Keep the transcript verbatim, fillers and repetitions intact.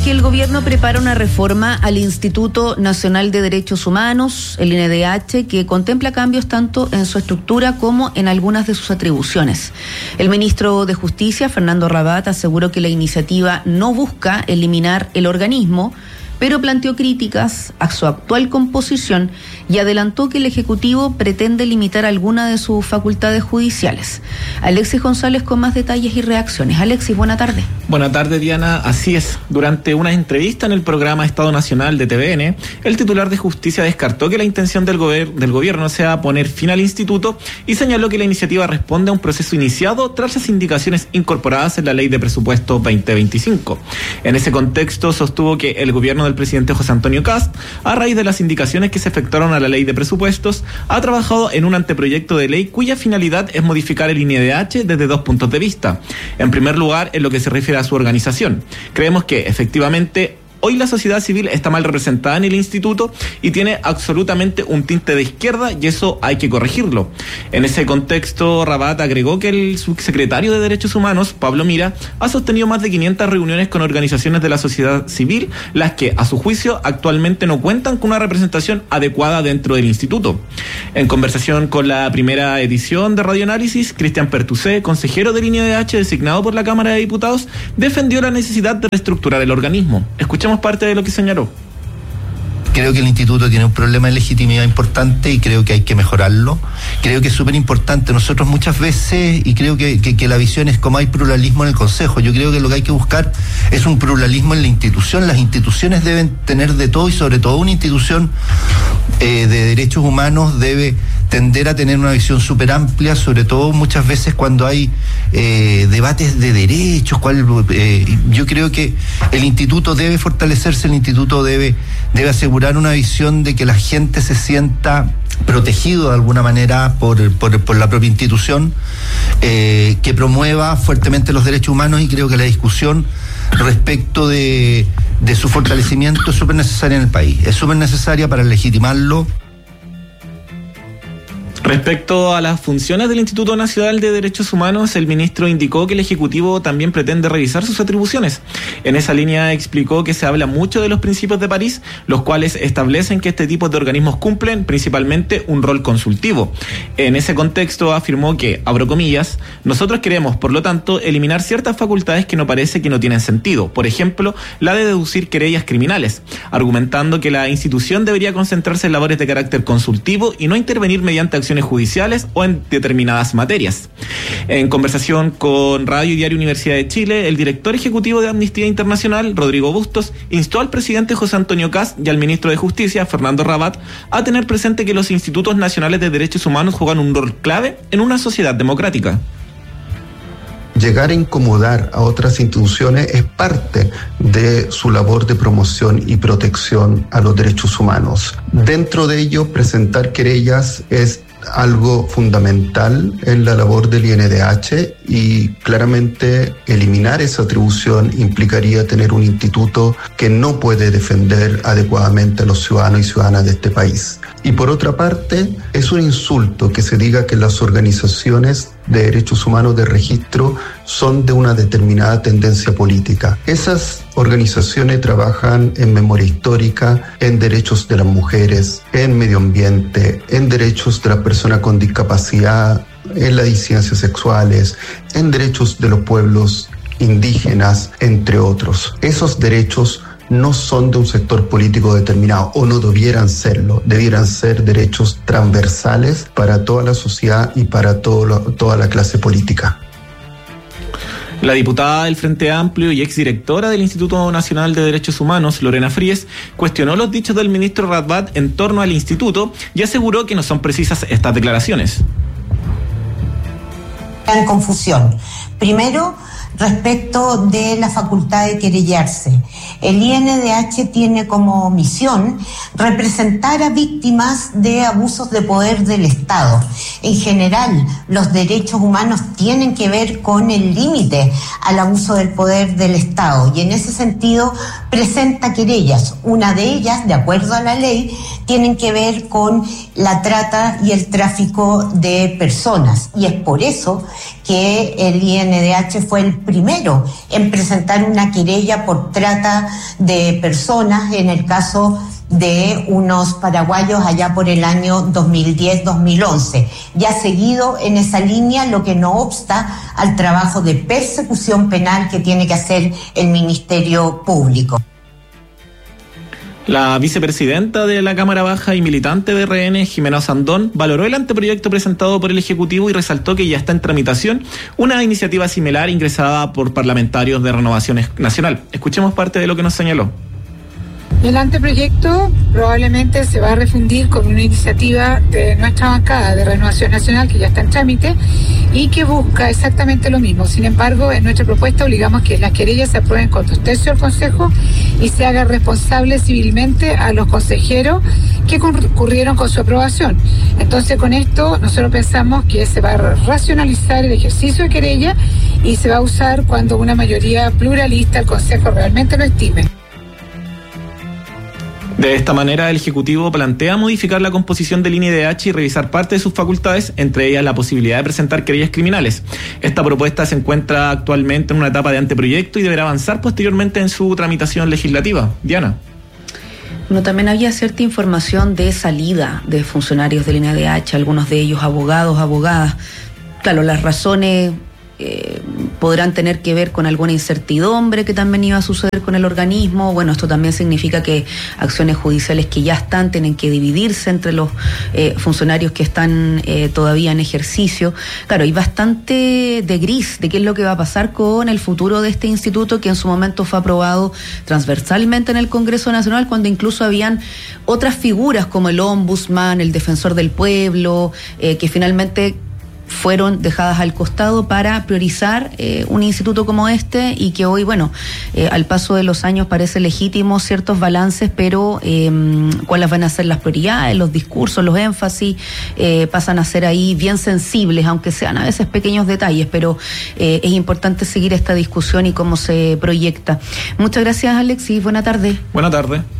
que el gobierno prepara una reforma al Instituto Nacional de Derechos Humanos, el I N D H, que contempla cambios tanto en su estructura como en algunas de sus atribuciones. El ministro de Justicia, Fernando Rabat, aseguró que la iniciativa no busca eliminar el organismo, pero planteó críticas a su actual composición y adelantó que el Ejecutivo pretende limitar algunas de sus facultades judiciales. Alexis González con más detalles y reacciones. Alexis, buena tarde. Buena tarde, Diana. Así es. Durante una entrevista en el programa Estado Nacional de T V N, el titular de Justicia descartó que la intención del, gober- del gobierno sea poner fin al instituto y señaló que la iniciativa responde a un proceso iniciado tras las indicaciones incorporadas en la Ley de Presupuesto veinte veinticinco. En ese contexto, sostuvo que el gobierno del presidente José Antonio Kast, a raíz de las indicaciones que se efectuaron a la Ley de Presupuestos, ha trabajado en un anteproyecto de ley cuya finalidad es modificar el I N D H desde dos puntos de vista. En primer lugar, en lo que se refiere a su organización. Creemos que, efectivamente, hoy la sociedad civil está mal representada en el instituto y tiene absolutamente un tinte de izquierda y eso hay que corregirlo. En ese contexto, Rabat agregó que el subsecretario de Derechos Humanos, Pablo Mira, ha sostenido más de quinientas reuniones con organizaciones de la sociedad civil, las que, a su juicio, actualmente no cuentan con una representación adecuada dentro del instituto. En conversación con la primera edición de Radioanálisis, Cristian Pertusé, consejero del I N D H designado por la Cámara de Diputados, defendió la necesidad de reestructurar el organismo. Escuchemos parte de lo que señaló. Creo que el instituto tiene un problema de legitimidad importante y creo que hay que mejorarlo. Creo que es súper importante. Nosotros muchas veces, y creo que, que, que la visión es como hay pluralismo en el Consejo. Yo creo que lo que hay que buscar es un pluralismo en la institución. Las instituciones deben tener de todo y sobre todo una institución eh, de derechos humanos debe tender a tener una visión súper amplia, sobre todo muchas veces cuando hay eh, debates de derechos. Cuál, eh, yo creo que el instituto debe fortalecerse, el instituto debe, debe asegurar una visión de que la gente se sienta protegido de alguna manera por, por, por la propia institución, eh, que promueva fuertemente los derechos humanos, y creo que la discusión respecto de, de su fortalecimiento es súper necesaria en el país, es súper necesaria para legitimarlo. Respecto a las funciones del Instituto Nacional de Derechos Humanos, el ministro indicó que el Ejecutivo también pretende revisar sus atribuciones. En esa línea explicó que se habla mucho de los principios de París, los cuales establecen que este tipo de organismos cumplen principalmente un rol consultivo. En ese contexto afirmó que, abro comillas, nosotros queremos, por lo tanto, eliminar ciertas facultades que no parece que no tienen sentido, por ejemplo, la de deducir querellas criminales, argumentando que la institución debería concentrarse en labores de carácter consultivo y no intervenir mediante acciones judiciales o en determinadas materias. En conversación con Radio y Diario Universidad de Chile, el director ejecutivo de Amnistía Internacional, Rodrigo Bustos, instó al presidente José Antonio Kast y al ministro de Justicia, Fernando Rabat, a tener presente que los institutos nacionales de derechos humanos juegan un rol clave en una sociedad democrática. Llegar a incomodar a otras instituciones es parte de su labor de promoción y protección a los derechos humanos. Dentro de ello, presentar querellas es algo fundamental en la labor del I N D H, y claramente eliminar esa atribución implicaría tener un instituto que no puede defender adecuadamente a los ciudadanos y ciudadanas de este país. Y por otra parte, es un insulto que se diga que las organizaciones de derechos humanos de registro son de una determinada tendencia política. Esas organizaciones trabajan en memoria histórica, en derechos de las mujeres, en medio ambiente, en derechos de las personas con discapacidad, en las disidencias sexuales, en derechos de los pueblos indígenas, entre otros. Esos derechos no son de un sector político determinado, o no debieran serlo, debieran ser derechos transversales para toda la sociedad y para todo lo, toda la clase política. La diputada del Frente Amplio y exdirectora del Instituto Nacional de Derechos Humanos, Lorena Fríes, cuestionó los dichos del ministro Rabat en torno al instituto y aseguró que no son precisas estas declaraciones. En confusión. Primero, respecto de la facultad de querellarse. El I N D H tiene como misión representar a víctimas de abusos de poder del Estado. En general, los derechos humanos tienen que ver con el límite al abuso del poder del Estado, y en ese sentido presenta querellas. Una de ellas, de acuerdo a la ley, tienen que ver con la trata y el tráfico de personas, y es por eso que el I N D H fue el primero en presentar una querella por trata de personas en el caso de unos paraguayos allá por el año dos mil diez dos mil once. Ya ha seguido en esa línea, lo que no obsta al trabajo de persecución penal que tiene que hacer el Ministerio Público. La vicepresidenta de la Cámara Baja y militante de R N, Jimena Sandón, valoró el anteproyecto presentado por el Ejecutivo y resaltó que ya está en tramitación una iniciativa similar ingresada por parlamentarios de Renovación Nacional. Escuchemos parte de lo que nos señaló. El anteproyecto probablemente se va a refundir con una iniciativa de nuestra bancada de Renovación Nacional que ya está en trámite y que busca exactamente lo mismo. Sin embargo, en nuestra propuesta obligamos que las querellas se aprueben con dos tercios del Consejo y se haga responsable civilmente a los consejeros que concurrieron con su aprobación. Entonces, con esto nosotros pensamos que se va a racionalizar el ejercicio de querella y se va a usar cuando una mayoría pluralista del Consejo realmente lo estime. De esta manera, el Ejecutivo plantea modificar la composición del I N D H y revisar parte de sus facultades, entre ellas la posibilidad de presentar querellas criminales. Esta propuesta se encuentra actualmente en una etapa de anteproyecto y deberá avanzar posteriormente en su tramitación legislativa. Diana. Bueno, también había cierta información de salida de funcionarios del I N D H, algunos de ellos abogados, abogadas. Claro, las razones Eh, podrán tener que ver con alguna incertidumbre que también iba a suceder con el organismo. Bueno, esto también significa que acciones judiciales que ya están tienen que dividirse entre los eh, funcionarios que están eh, todavía en ejercicio. Claro, hay bastante de gris de qué es lo que va a pasar con el futuro de este instituto, que en su momento fue aprobado transversalmente en el Congreso Nacional, cuando incluso habían otras figuras como el ombudsman, el defensor del pueblo, eh, que finalmente fueron dejadas al costado para priorizar eh, un instituto como este, y que hoy, bueno, eh, al paso de los años parece legítimo ciertos balances, pero eh, cuáles van a ser las prioridades, los discursos, los énfasis, eh, pasan a ser ahí bien sensibles, aunque sean a veces pequeños detalles, pero eh, es importante seguir esta discusión y cómo se proyecta. Muchas gracias, Alexis, buena tarde. Buena tarde.